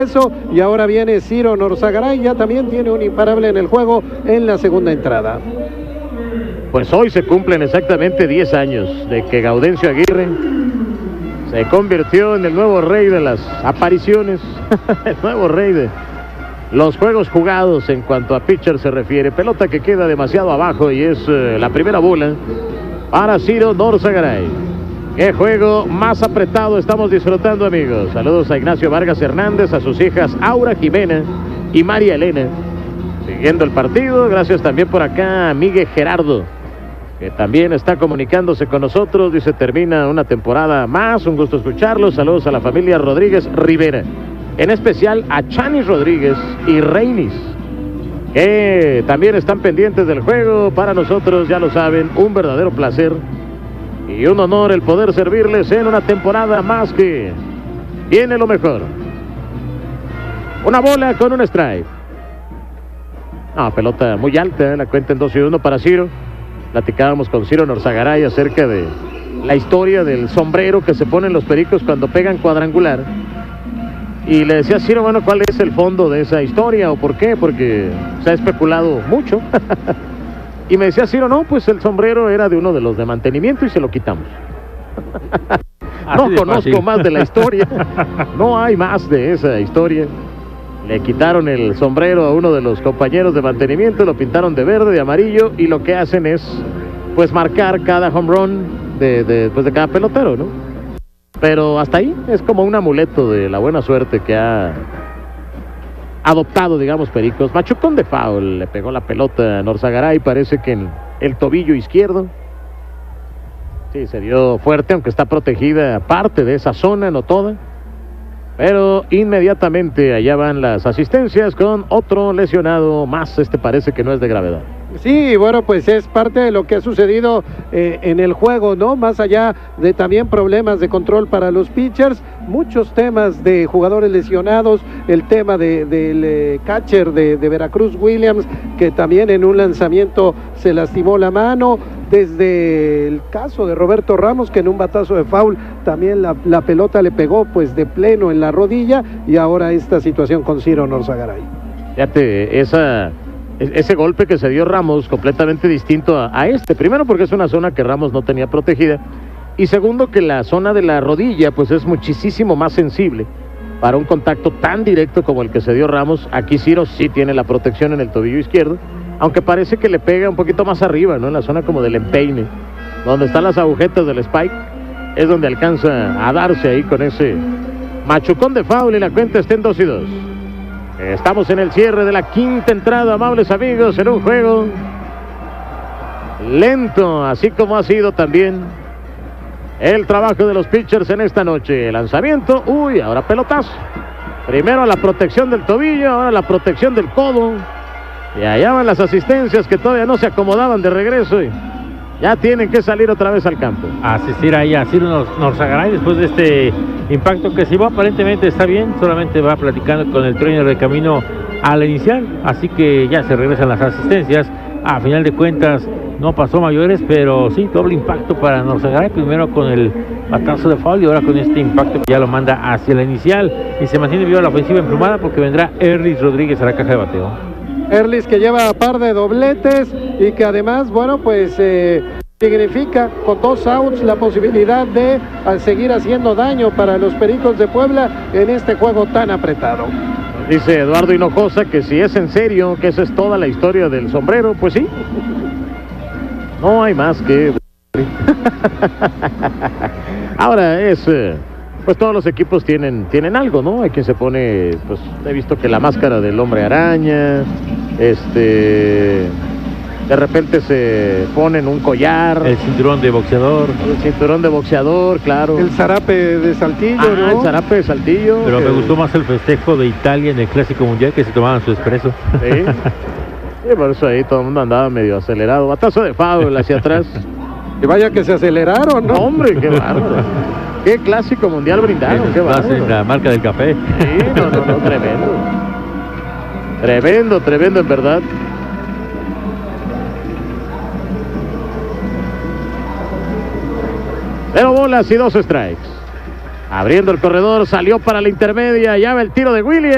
eso, y ahora viene Ciro Norzagaray, ya también tiene un imparable en el juego en la segunda entrada. Pues hoy se cumplen exactamente 10 años de que Gaudencio Aguirre se convirtió en el nuevo rey de las apariciones, el nuevo rey de los juegos jugados en cuanto a pitcher se refiere. Pelota que queda demasiado abajo y es la primera bola para Ciro Norzagaray. Qué juego más apretado estamos disfrutando, amigos. Saludos a Ignacio Vargas Hernández, a sus hijas Aura Jimena y María Elena, siguiendo el partido. Gracias también por acá a Miguel Gerardo, que también está comunicándose con nosotros. Dice, termina una temporada más, un gusto escucharlos. Saludos a la familia Rodríguez Rivera, en especial a Chanis Rodríguez y Reinis, que también están pendientes del juego. Para nosotros, ya lo saben, un verdadero placer y un honor el poder servirles en una temporada más que viene lo mejor. Una bola con un strike. Pelota muy alta, la cuenta en 2-1 para Ciro. Platicábamos con Ciro Norzagaray acerca de la historia del sombrero que se ponen los pericos cuando pegan cuadrangular. Y le decía a Ciro, bueno, ¿cuál es el fondo de esa historia o por qué? Porque se ha especulado mucho. Y me decía Ciro, no, pues el sombrero era de uno de los de mantenimiento y se lo quitamos. No conozco más de la historia. No hay más de esa historia. Le quitaron el sombrero a uno de los compañeros de mantenimiento, lo pintaron de verde, de amarillo, y lo que hacen es, pues, marcar cada home run de cada pelotero, ¿no? Pero hasta ahí es como un amuleto de la buena suerte que ha adoptado, digamos, Pericos. Machucón de foul, le pegó la pelota a Norzagaray, parece que en el tobillo izquierdo. Sí, se dio fuerte, aunque está protegida parte de esa zona, no toda. Pero inmediatamente allá van las asistencias con otro lesionado más. Parece que no es de gravedad. Sí, bueno, pues es parte de lo que ha sucedido en el juego, ¿no? Más allá de también problemas de control para los pitchers, muchos temas de jugadores lesionados, el tema del catcher de Veracruz, Williams, que también en un lanzamiento se lastimó la mano, desde el caso de Roberto Ramos, que en un batazo de foul también la pelota le pegó pues de pleno en la rodilla, y ahora esta situación con Ciro Norzagaray. Fíjate, ese golpe que se dio Ramos, completamente distinto a este. Primero, porque es una zona que Ramos no tenía protegida. Y segundo, que la zona de la rodilla, pues es muchísimo más sensible para un contacto tan directo como el que se dio Ramos. Aquí Ciro sí tiene la protección en el tobillo izquierdo, aunque parece que le pega un poquito más arriba, ¿no? En la zona como del empeine, donde están las agujetas del spike, es donde alcanza a darse ahí con ese machucón de foul, y la cuenta está en 2-2. Estamos en el cierre de la quinta entrada, amables amigos, en un juego lento, así como ha sido también el trabajo de los pitchers en esta noche. Lanzamiento, ahora pelotazo. Primero la protección del tobillo, ahora la protección del codo. Y allá van las asistencias que todavía no se acomodaban de regreso y ya tienen que salir otra vez al campo. Asistir ahí a Ciro Norzagaray después de este impacto que si va aparentemente está bien, solamente va platicando con el trainer de camino al inicial, así que ya se regresan las asistencias. A final de cuentas no pasó mayores, pero sí, doble impacto para Norzagaray, primero con el batazo de foul y ahora con este impacto que ya lo manda hacia la inicial, y se mantiene viva la ofensiva emplumada porque vendrá Erlis Rodríguez a la caja de bateo. Erlis, que lleva par de dobletes y que además, bueno, pues significa con 2 outs la posibilidad de seguir haciendo daño para los Pericos de Puebla en este juego tan apretado. Dice Eduardo Hinojosa que si es en serio, que esa es toda la historia del sombrero, pues sí. No hay más que... Ahora pues todos los equipos tienen algo, ¿no? Hay quien se pone, pues he visto que la máscara del hombre araña, de repente se ponen un collar. El cinturón de boxeador. El cinturón de boxeador, claro. El zarape de Saltillo, ¿no? El zarape de Saltillo. Pero me gustó más el festejo de Italia en el Clásico Mundial, que se tomaban su expreso. Sí. Y por eso ahí todo el mundo andaba medio acelerado. Batazo de foul hacia atrás. Y vaya que se aceleraron, ¿no? Hombre, qué bárbaro. Qué Clásico Mundial brindaron, qué bárbaro. La marca del café. Sí, no, tremendo. Tremendo, en verdad. Pero bolas y 2 strikes. Abriendo el corredor, salió para la intermedia, ya va el tiro de Williams.